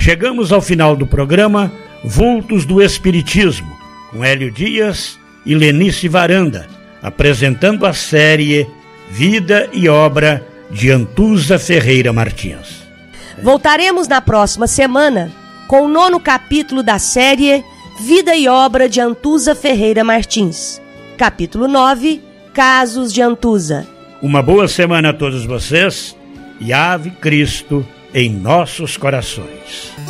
Chegamos ao final do programa Vultos do Espiritismo, com Hélio Dias e Lenice Varanda, apresentando a série Vida e Obra de Antusa Ferreira Martins. Voltaremos na próxima semana com o 9º capítulo da série Vida e Obra de Antusa Ferreira Martins. Capítulo 9, Casos de Antusa. Uma boa semana a todos vocês e Ave Cristo em nossos corações.